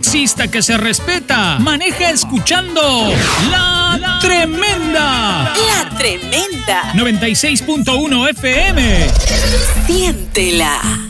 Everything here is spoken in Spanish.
taxista que se respeta maneja escuchando La Tremenda. La Tremenda. 96.1 FM. Siéntela.